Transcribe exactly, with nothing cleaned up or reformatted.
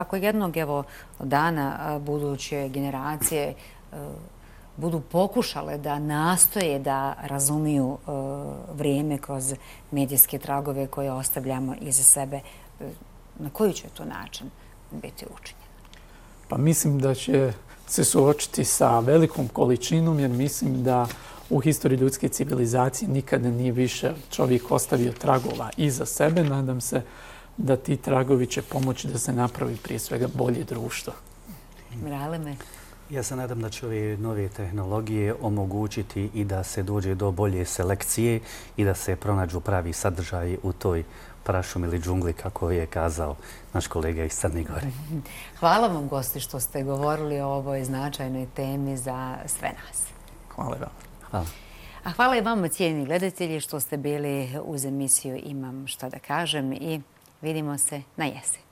Ako jednog evo dana buduće generacije budu pokušale da nastoje da razumiju vrijeme kroz medijske tragove koje ostavljamo iza sebe, na koji će to način biti učinjeno? Pa mislim da će se suočiti sa velikom količinom, jer mislim da u historiji ljudske civilizacije nikada nije više čovjek ostavio tragova iza sebe. Nadam se da ti tragovi će pomoći da se napravi prije svega bolje društvo. Miraleme? Ja se nadam da će ove nove tehnologije omogućiti i da se dođe do bolje selekcije i da se pronađu pravi sadržaji u toj prašumi ili džungli, kako je kazao naš kolega iz Crne Gore. Hvala vam, gosti, što ste govorili o ovoj značajnoj temi za sve nas. Hvala vam. Hvala. A hvala i vama, cijeni gledatelji, što ste bili uz emisiju Imam šta da kažem i vidimo se na jesen.